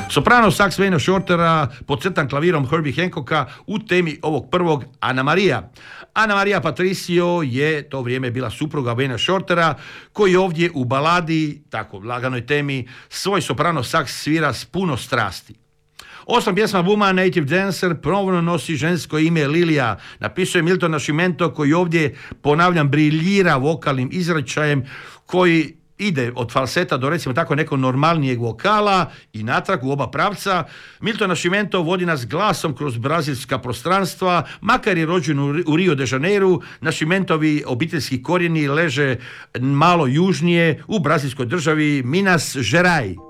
Soprano saks Wayna Shortera podcrtan klavirom Herbie Hancocka u temi ovog prvog Ana Maria. Ana Maria Patricio je to vrijeme bila supruga Wayna Shortera, koji ovdje u baladi, tako laganoj temi, svoj soprano saks svira s puno strasti. 8 pjesma Woman Native Dancer ponovno nosi žensko ime Lilija. Napisuje Milton Nascimento, koji ovdje, ponavljam, briljira vokalnim izračajem koji ide od falseta do recimo tako nekog normalnijeg vokala i natrag u oba pravca. Milton Nascimento vodi nas glasom kroz brazilska prostranstva, makar je rođen u Rio de Janeiru. Nascimentovi obiteljski korijeni leže malo južnije u brazilskoj državi Minas Gerais.